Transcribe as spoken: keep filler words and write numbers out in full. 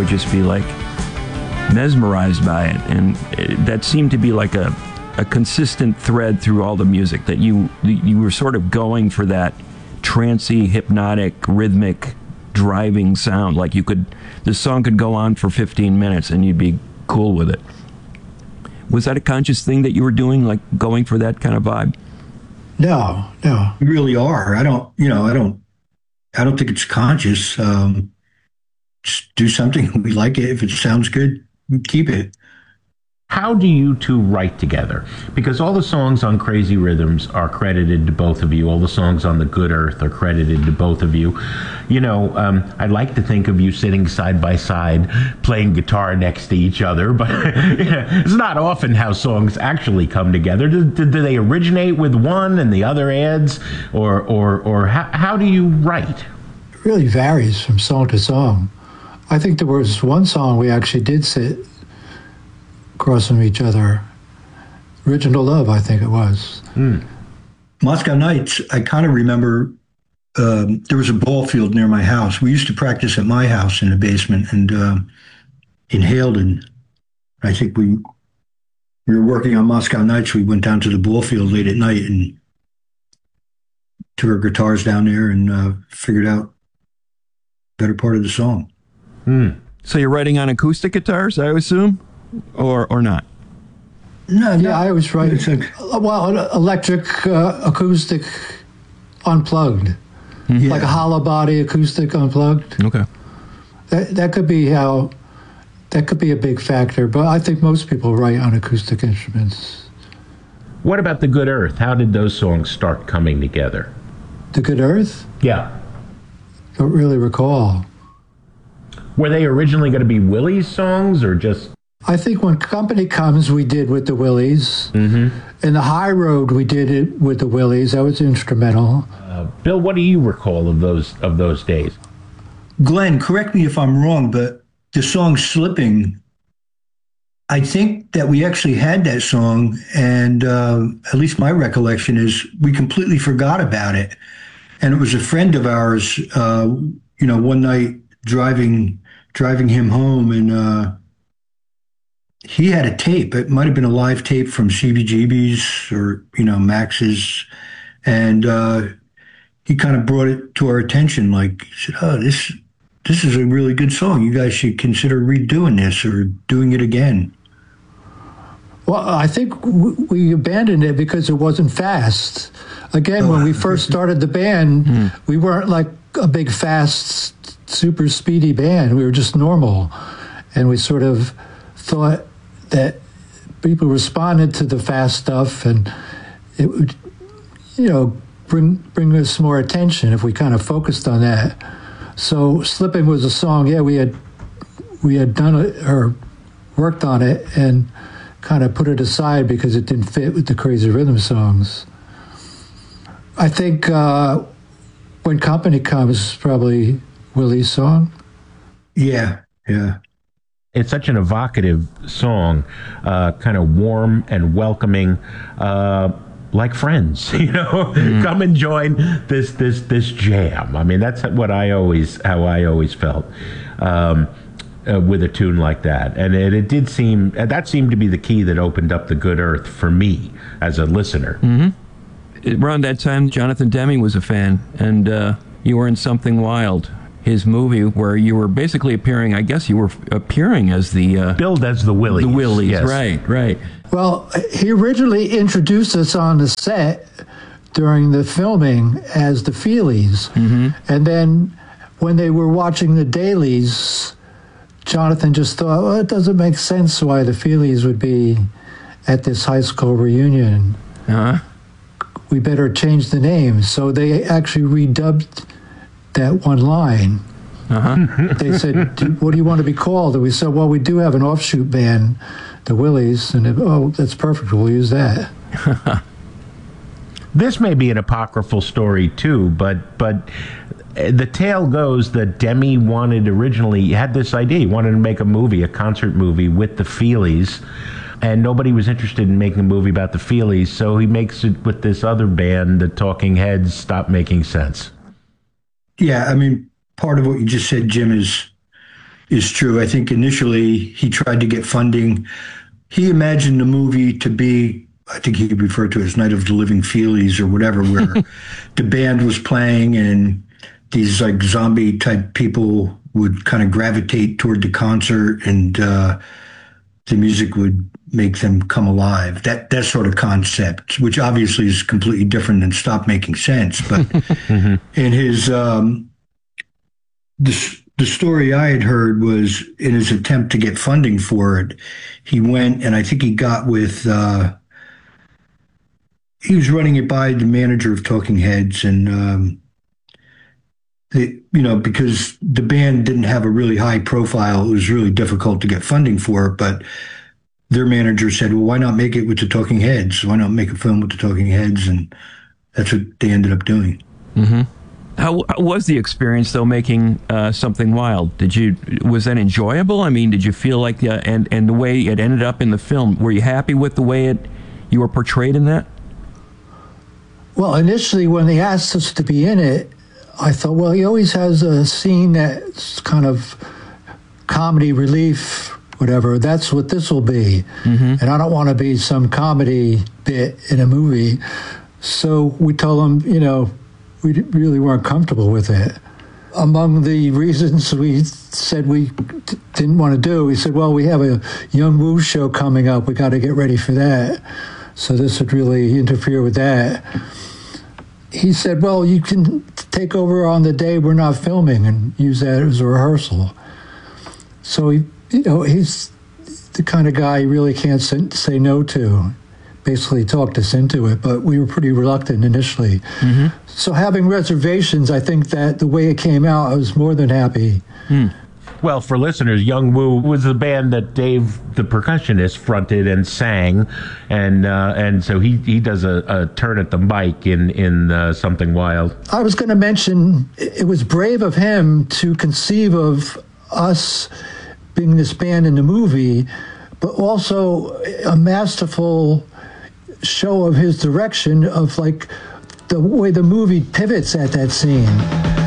just be like mesmerized by it, and it, that seemed to be like a, a consistent thread through all the music, that you you were sort of going for that trancey, hypnotic, rhythmic, driving sound. Like you could, the song could go on for fifteen minutes and you'd be cool with it. Was that a conscious thing that you were doing, like going for that kind of vibe? No, no. We really are. I don't, you know, I don't, I don't think it's conscious. Um, just do something. We like it. If it sounds good, we keep it. How do you two write together? Because all the songs on Crazy Rhythms are credited to both of you. All the songs on The Good Earth are credited to both of you. You know, um, I'd like to think of you sitting side by side, playing guitar next to each other, but you know, it's not often how songs actually come together. Do, do, do they originate with one and the other adds? Or, or, or how, how do you write? It really varies from song to song. I think there was one song we actually did sit across from each other. Original Love, I think it was. Mm. Moscow Nights, I kind of remember um, there was a ball field near my house. We used to practice at my house in the basement, and uh, in Halden, I think we we were working on Moscow Nights. We went down to the ball field late at night and took our guitars down there and uh, figured out the better part of the song. Mm. So you're writing on acoustic guitars, I assume? Or or not? No, Yeah, no. I was right. It's like, Well, electric, uh, acoustic, unplugged. yeah. Like a hollow body acoustic unplugged. Okay. That, that could be how, that could be a big factor, but I think most people write on acoustic instruments. What about The Good Earth? How did those songs start coming together? The Good Earth? Yeah. Don't really recall. Were they originally going to be Willie's songs or just... I think when Company Comes, we did with the Willies. Mm-hmm. In The High Road, we did it with the Willies. That was instrumental. Uh, Bill, what do you recall of those of those days? Glenn, correct me if I'm wrong, but the song Slipping, I think that we actually had that song, and uh, at least my recollection is we completely forgot about it. And it was a friend of ours, uh, you know, one night driving driving him home, and uh, he had a tape. It might have been a live tape from C B G B's or, you know, Max's. And uh, he kind of brought it to our attention. Like, he said, oh, this, this is a really good song. You guys should consider redoing this or doing it again. Well, I think w- we abandoned it because it wasn't fast. Again, when we first started the band, mm. we weren't like a big, fast, super speedy band. We were just normal. And we sort of thought that people responded to the fast stuff, and it would, you know, bring bring us more attention if we kind of focused on that. So Slipping was a song, yeah, we had we had done it or worked on it and kind of put it aside because it didn't fit with the Crazy Rhythm songs. I think uh, When Company Comes, probably Willie's song. Yeah, yeah. It's such an evocative song, uh, kind of warm and welcoming, uh, like friends, you know, mm. come and join this, this, this jam. I mean, that's what I always, how I always felt, um, uh, with a tune like that. And it, it did seem, that seemed to be the key that opened up The Good Earth for me as a listener. Mm-hmm. Around that time, Jonathan Demme was a fan, and uh, you were in Something Wild, his movie, where you were basically appearing, I guess you were appearing as the... Uh, Billed as the Willies. The Willies, yes. right, right. Well, he originally introduced us on the set during the filming as the Feelies. Mm-hmm. And then when they were watching the dailies, Jonathan just thought, well, it doesn't make sense why the Feelies would be at this high school reunion. Uh-huh. We better change the name. So they actually redubbed that one line. Uh-huh. They said, what do you want to be called? And we said, well, we do have an offshoot band, the Willies. And, it, oh, that's perfect. We'll use that. This may be an apocryphal story, too, but but the tale goes that Demme wanted originally, he had this idea. He wanted to make a movie, a concert movie with the Feelies. And nobody was interested in making a movie about the Feelies, so he makes it with this other band, the Talking Heads. Stop making sense. Yeah, I mean, part of what you just said, Jim, is is true. I think initially he tried to get funding. He imagined the movie to be, I think he referred to it as Night of the Living Feelies or whatever, where the band was playing and these like zombie type people would kind of gravitate toward the concert and uh, the music would make them come alive. That that sort of concept, which obviously is completely different than Stop Making Sense. But mm-hmm. in his, um, the, the story I had heard was in his attempt to get funding for it, he went and I think he got with, uh, he was running it by the manager of Talking Heads and, um, They, you know, because the band didn't have a really high profile, it was really difficult to get funding for it. But their manager said, well, why not make it with the Talking Heads? Why not make a film with the Talking Heads? And that's what they ended up doing. Mm-hmm. How, how was the experience, though, making uh, Something Wild? Did you, was that enjoyable? I mean, did you feel like, the, and, and the way it ended up in the film, were you happy with the way it you were portrayed in that? Well, initially, when they asked us to be in it, I thought, well, he always has a scene that's kind of comedy relief, whatever. That's what this will be. Mm-hmm. And I don't want to be some comedy bit in a movie. So we told him, you know, we really weren't comfortable with it. Among the reasons we said we d- didn't want to do, we said, well, we have a Young Woo show coming up. We got to get ready for that. So this would really interfere with that. He said, well, you can take over on the day we're not filming and use that as a rehearsal. So, he, you know, he's the kind of guy you really can't say no to. Basically talked us into it, but we were pretty reluctant initially. Mm-hmm. So having reservations, I think that the way it came out, I was more than happy. Mm. Well, for listeners, Young Woo was the band that Dave, the percussionist, fronted and sang, and uh, and so he, he does a, a turn at the mic in in uh, Something Wild. I was going to mention it was brave of him to conceive of us being this band in the movie, but also a masterful show of his direction of like the way the movie pivots at that scene.